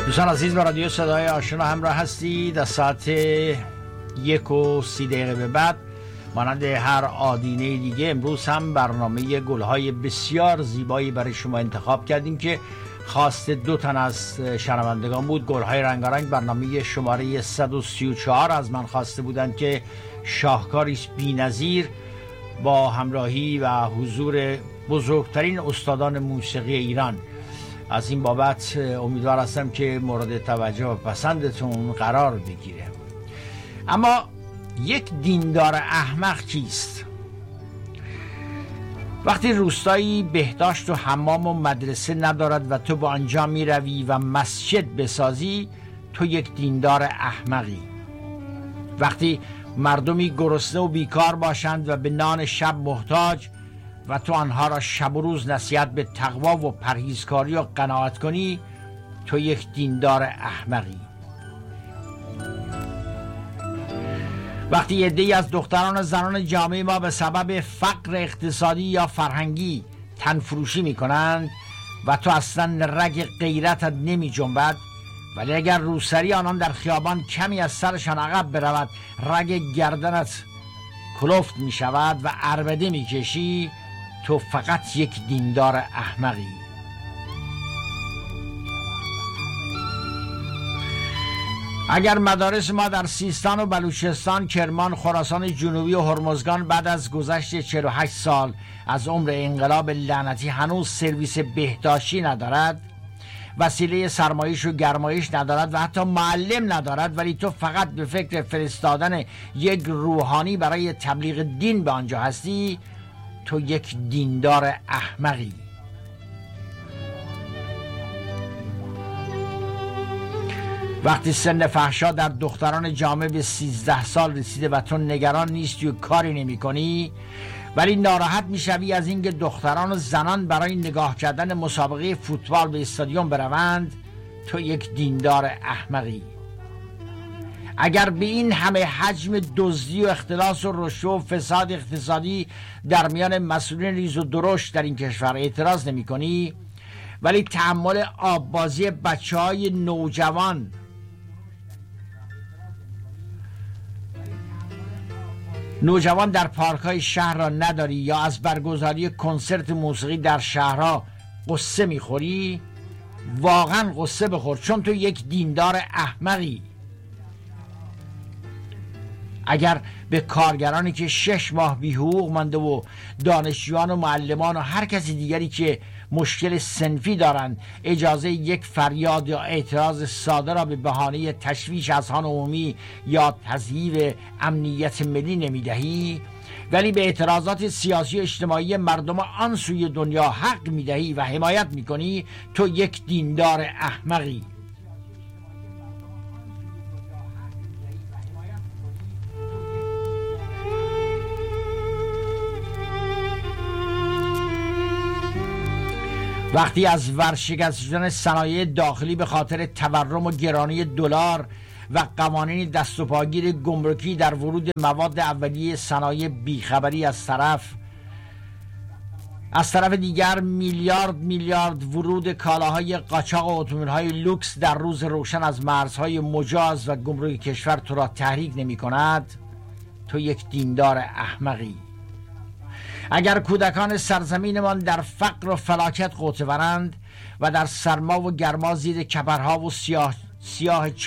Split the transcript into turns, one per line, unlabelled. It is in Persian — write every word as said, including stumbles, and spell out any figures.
دوستان عزیز، با رادیو صدای آشنا همراه هستید. از ساعت یک و سی دقیقه به بعد مانند هر آدینه دیگه امروز هم برنامه گلهای بسیار زیبایی برای شما انتخاب کردیم که خواست دو تن از شنوندگان بود. گلهای رنگارنگ برنامه شماره صد و سی و چهار از من خواسته بودند که شاهکاری بی‌نظیر با همراهی و حضور بزرگترین استادان موسیقی ایران. از این بابت امیدوار هستم که مورد توجه و پسندتون قرار بگیره. اما یک دیندار احمق کیست؟ وقتی روستایی بهداشت و حمام و مدرسه ندارد و تو با آنجا می روی و مسجد بسازی، تو یک دیندار احمقی. وقتی مردمی گرسنه و بیکار باشند و به نان شب محتاج و تو آنها را شب و روز نصیحت به تقوا و پرهیزکاری و قناعت کنی، تو یک دیندار احمقی. وقتی عده‌ای از دختران و زنان جامعه ما به سبب فقر اقتصادی یا فرهنگی تنفروشی می کنند و تو اصلا رگ غیرتت نمی جنبد، ولی اگر روسری آنان در خیابان کمی از سرشان عقب برود رگ گردنت کلفت می شود و عربده می کشی، تو فقط یک دیندار احمقی. اگر مدارس ما در سیستان و بلوچستان، کرمان، خراسان جنوبی و هرمزگان بعد از گذشت چهل و هشت سال از عمر انقلاب لعنتی هنوز سرویس بهداشتی ندارد، وسیله سرمایش و گرمایش ندارد و حتی معلم ندارد، ولی تو فقط به فکر فرستادن یک روحانی برای تبلیغ دین به آنجا هستی، تو یک دیندار احمقی. وقتی سن فحشا در دختران جامعه به سیزده سال رسیده و تو نگران نیستی و کاری نمی کنی، ولی ناراحت می شوی از اینکه دختران و زنان برای نگاه کردن مسابقه فوتبال به استادیوم بروند، تو یک دیندار احمقی. اگر به این همه حجم دزدی و اختلاس و رشوه و فساد اقتصادی در میان مسئولین ریز و درشت در این کشور اعتراض نمی کنی، ولی تحمل آببازی بچه های نوجوان نوجوان در پارک های شهر را نداری یا از برگزاری کنسرت موسیقی در شهرها قصه میخوری، واقعا قصه بخور، چون تو یک دیندار احمقی. اگر به کارگرانی که شش ماه بی حقوق مانده و دانشجویان و معلمان و هر کسی دیگری که مشکل صنفی دارند اجازه یک فریاد یا اعتراض ساده را به بهانه تشویش اذهان عمومی یا تضعیف امنیت ملی نمیدهی، ولی به اعتراضات سیاسی و اجتماعی مردم آن سوی دنیا حق میدهی و حمایت میکنی، تو یک دیندار احمقی. وقتی از ورشکست شدن صنایع داخلی به خاطر تورم و گرانی دلار و قوانین دست و پاگیر گمرکی در ورود مواد اولیه صنایع بیخبری از طرف از طرف دیگر میلیارد میلیارد ورود کالاهای قاچاق و اتومبیل‌های لوکس در روز روشن از مرزهای مجاز و گمرک کشور تو را تحریک نمی کند، تو یک دیندار احمقی. اگر کودکان سرزمینمان در فقر و فلاکت غوطه ورند و در سرما و گرما زیر کپرها و سیاه, سیاه